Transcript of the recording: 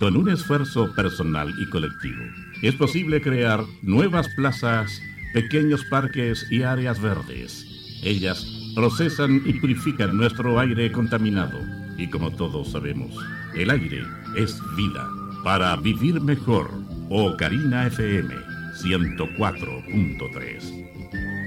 con un esfuerzo personal y colectivo, es posible crear nuevas plazas, pequeños parques y áreas verdes. Ellas procesan y purifican nuestro aire contaminado. Y como todos sabemos, el aire es vida. Para vivir mejor, Ocarina FM 104.3.